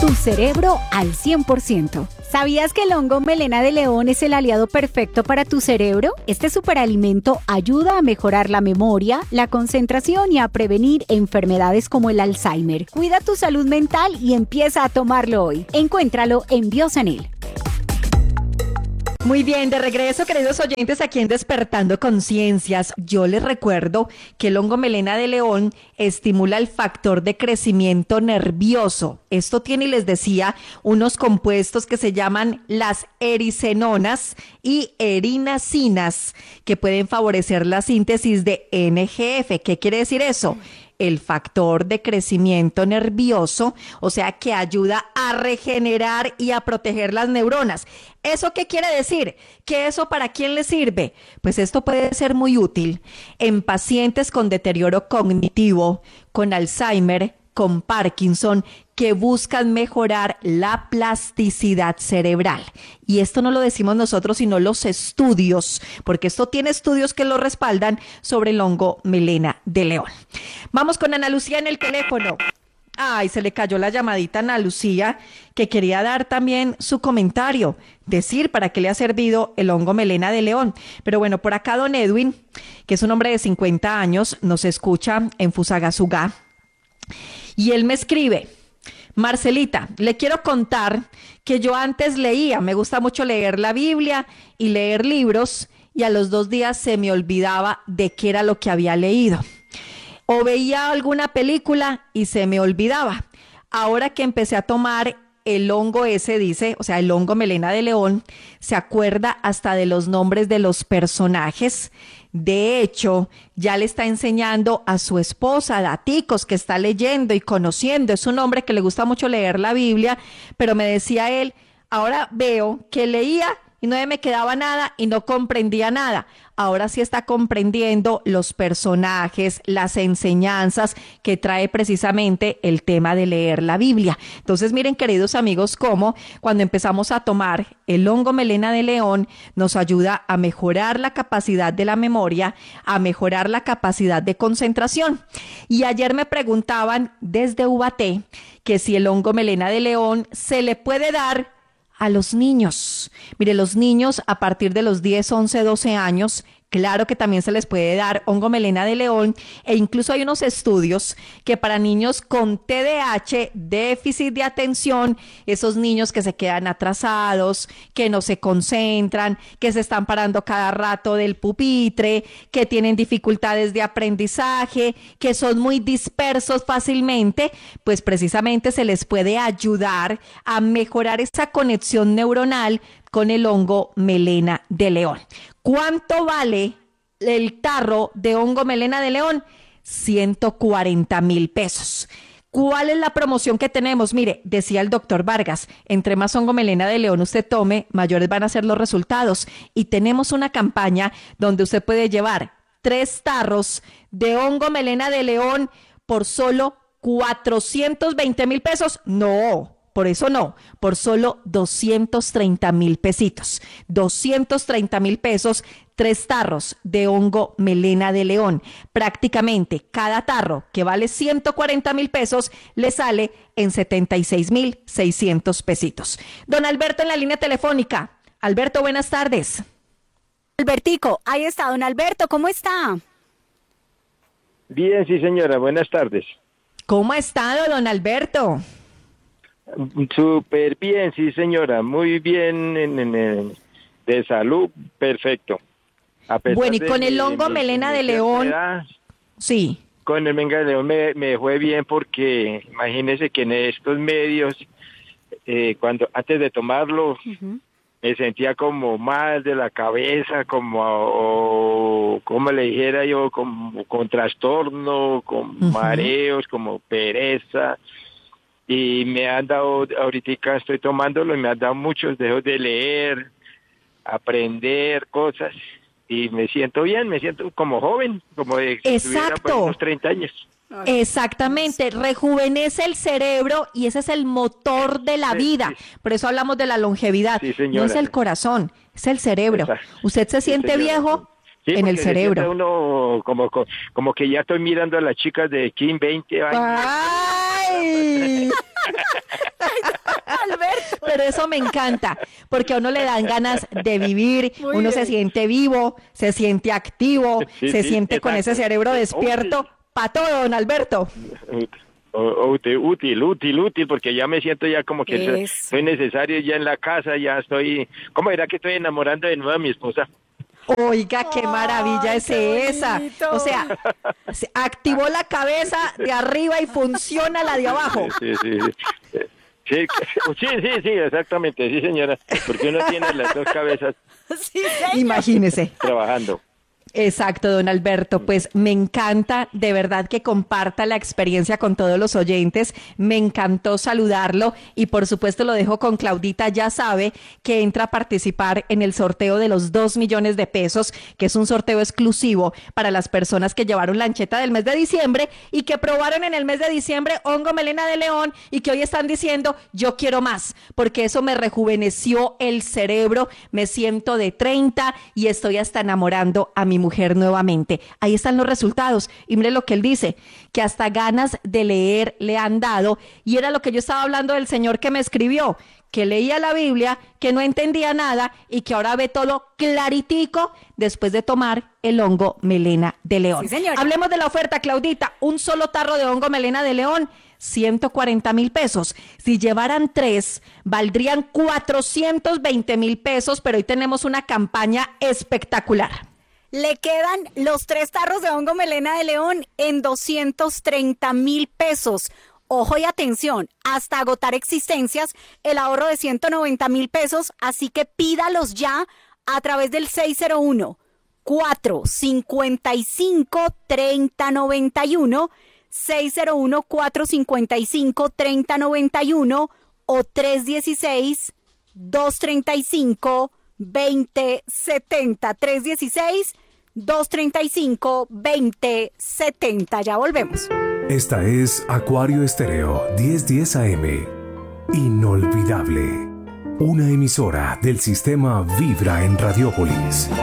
Tu cerebro al 100%. ¿Sabías que el hongo melena de león es el aliado perfecto para tu cerebro? Este superalimento ayuda a mejorar la memoria, la concentración y a prevenir enfermedades como el Alzheimer. Cuida tu salud mental y empieza a tomarlo hoy. Encuéntralo en Biosanil. Muy bien, de regreso, queridos oyentes, aquí en Despertando Conciencias. Yo les recuerdo que el hongo melena de león estimula el factor de crecimiento nervioso. Esto tiene, y les decía, unos compuestos que se llaman las erisenonas y erinasinas, que pueden favorecer la síntesis de NGF. ¿Qué quiere decir eso? El factor de crecimiento nervioso, o sea, que ayuda a regenerar y a proteger las neuronas. ¿Eso qué quiere decir? ¿Que eso para quién le sirve? Pues esto puede ser muy útil en pacientes con deterioro cognitivo, con Alzheimer, con Parkinson, que buscan mejorar la plasticidad cerebral. Y esto no lo decimos nosotros, sino los estudios, porque esto tiene estudios que lo respaldan sobre el hongo melena de león. Vamos con Ana Lucía en el teléfono. Ay, se le cayó la llamadita a Ana Lucía, que quería dar también su comentario, decir para qué le ha servido el hongo melena de león. Pero bueno, por acá don Edwin, que es un hombre de 50 años, nos escucha en Fusagasugá, y él me escribe: Marcelita, le quiero contar que yo antes leía, me gusta mucho leer la Biblia y leer libros, y a los 2 días se me olvidaba de qué era lo que había leído. O veía alguna película y se me olvidaba. Ahora que empecé a tomar el hongo ese, dice, o sea, el hongo melena de león, se acuerda hasta de los nombres de los personajes. De hecho, ya le está enseñando a su esposa daticos que está leyendo y conociendo. Es un hombre que le gusta mucho leer la Biblia, pero me decía él, ahora veo que leía y no me quedaba nada y no comprendía nada. Ahora sí está comprendiendo los personajes, las enseñanzas que trae precisamente el tema de leer la Biblia. Entonces, miren, queridos amigos, cómo cuando empezamos a tomar el hongo melena de león nos ayuda a mejorar la capacidad de la memoria, a mejorar la capacidad de concentración. Y ayer me preguntaban desde Ubaté que si el hongo melena de león se le puede dar a los niños. Mire, los niños a partir de los 10, 11, 12 años, claro que también se les puede dar hongo melena de león, e incluso hay unos estudios que para niños con TDAH, déficit de atención, esos niños que se quedan atrasados, que no se concentran, que se están parando cada rato del pupitre, que tienen dificultades de aprendizaje, que son muy dispersos fácilmente, pues precisamente se les puede ayudar a mejorar esa conexión neuronal con el hongo melena de león. ¿Cuánto vale el tarro de hongo melena de león? 140,000 pesos. ¿Cuál es la promoción que tenemos? Mire, decía el doctor Vargas, entre más hongo melena de león usted tome, mayores van a ser los resultados. Y tenemos una campaña donde usted puede llevar 3 tarros de hongo melena de león por solo 420,000 pesos. No. Por eso no, por solo 230,000 pesitos. 230,000 pesos, 3 tarros de hongo melena de león. Prácticamente cada tarro, que vale 140,000 pesos, le sale en 76,600 pesitos. Don Alberto en la línea telefónica. Alberto, buenas tardes. Albertico, ahí está don Alberto, ¿cómo está? Bien, sí señora, buenas tardes. ¿Cómo ha estado, don Alberto? Súper bien, sí señora, muy bien de salud, perfecto. Bueno, y con el hongo melena de león, sí. Con el melena de león me fue bien porque imagínese que en estos medios, antes de tomarlo, me sentía como mal de la cabeza, como le dijera yo, como con trastorno, con mareos, como pereza. Y me han dado, ahorita estoy tomándolo y me han dado muchos deseos de leer, aprender cosas y me siento bien, me siento como joven, como de si tuviera pues, unos 30 años. Exactamente, rejuvenece el cerebro y ese es el motor de la vida. Por eso hablamos de la longevidad. Sí, señora. No es el corazón, es el cerebro. Exacto. Usted se siente viejo en el cerebro. Uno como que ya estoy mirando a las chicas de 15, 20 años. ¡Ay! pero eso me encanta, porque a uno le dan ganas de vivir, uno se siente vivo, se siente activo, se siente con ese cerebro despierto, para todo, don Alberto. Útil, porque ya me siento ya como que soy necesario ya en la casa, ya estoy, ¿cómo era que estoy enamorando de nuevo a mi esposa? Oiga, qué maravilla es esa. O sea, se activó la cabeza de arriba y funciona la de abajo. Sí, exactamente, sí, señora, porque uno tiene las dos cabezas. Sí, imagínese. Trabajando. Exacto, don Alberto, pues me encanta de verdad que comparta la experiencia con todos los oyentes, me encantó saludarlo y por supuesto lo dejo con Claudita, ya sabe que entra a participar en el sorteo de los 2 millones de pesos, que es un sorteo exclusivo para las personas que llevaron lancheta del mes de diciembre y que probaron en el mes de diciembre hongo melena de león y que hoy están diciendo yo quiero más, porque eso me rejuveneció el cerebro, me siento de 30 y estoy hasta enamorando a mi mujer nuevamente. Ahí están los resultados y mire lo que él dice, que hasta ganas de leer le han dado y era lo que yo estaba hablando del señor que me escribió, que leía la Biblia, que no entendía nada y que ahora ve todo claritico después de tomar el hongo melena de león. Sí, hablemos de la oferta, Claudita, un solo tarro de hongo melena de león, 140 pesos. Si llevaran 3, valdrían 420 pesos, pero hoy tenemos una campaña espectacular. Le quedan los 3 tarros de hongo melena de león en 230 pesos. Ojo y atención, hasta agotar existencias, el ahorro de 190 pesos, así que pídalos ya a través del 601-455-3091, 601-455-3091 o 316-235-2070, 316-235-2070. Ya volvemos. Esta es Acuario Estéreo 1010 AM. Inolvidable. Una emisora del sistema Vibra en Radiópolis.